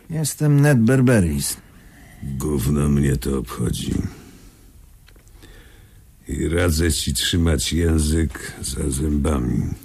Jestem Ned Berberis. Gówno mnie to obchodzi. I radzę ci trzymać język za zębami.